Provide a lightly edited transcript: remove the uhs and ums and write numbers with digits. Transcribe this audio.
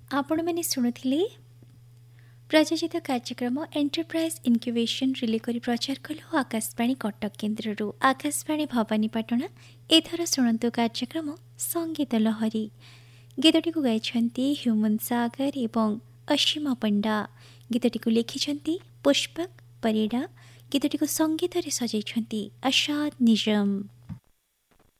ଆପଣମାନେ ଶୁଣୁଥିଲେ ପ୍ରଯୋଜିତ କାର୍ଯ୍ୟକ୍ରମ ଏଣ୍ଟରପ୍ରାଇଜ୍ ଇନକ୍ୟୁବେସନ୍ ରିଲେ କରି ପ୍ରଚାର କଲୁ ଆକାଶବାଣୀ କଟକ କେନ୍ଦ୍ରରୁ। ଆକାଶବାଣୀ ଭବାନୀପାଟଣା। ଏଥର ଶୁଣନ୍ତୁ କାର୍ଯ୍ୟକ୍ରମ ସଙ୍ଗୀତ ଲହରୀ। ଗୀତଟିକୁ ଗାଇଛନ୍ତି ହ୍ୟୁମନ୍ ସାଗର ଏବଂ ଅସୀମା ପଣ୍ଡା। ଗୀତଟିକୁ ଲେଖିଛନ୍ତି ପୁଷ୍ପକ ପରିଡ଼ା। ଗୀତଟିକୁ ସଙ୍ଗୀତରେ ସଜାଇଛନ୍ତି ଆଶାଦ ନିଜମ।